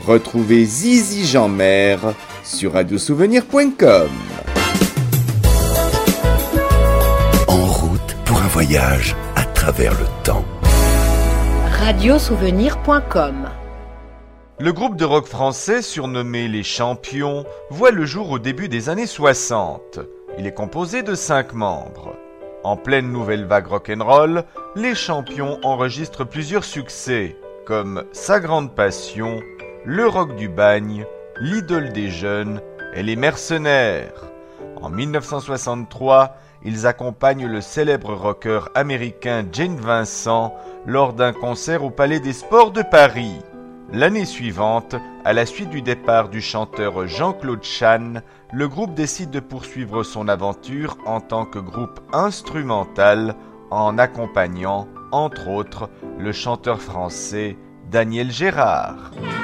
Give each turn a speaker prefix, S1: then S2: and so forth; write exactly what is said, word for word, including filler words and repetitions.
S1: Retrouvez Zizi Jeanmer sur radio souvenir point com.
S2: En route pour un voyage à travers le temps.
S3: radio souvenir point com.
S4: Le groupe de rock français surnommé Les Champions voit le jour au début des années soixante. Il est composé de cinq membres. En pleine nouvelle vague rock'n'roll, Les Champions enregistrent plusieurs succès, comme Sa grande passion, Le rock du bagne, L'idole des jeunes et Les mercenaires. En dix-neuf cent soixante-trois, ils accompagnent le célèbre rocker américain Gene Vincent lors d'un concert au Palais des Sports de Paris. L'année suivante, à la suite du départ du chanteur Jean-Claude Chan, le groupe décide de poursuivre son aventure en tant que groupe instrumental en accompagnant, entre autres, le chanteur français Daniel Gérard.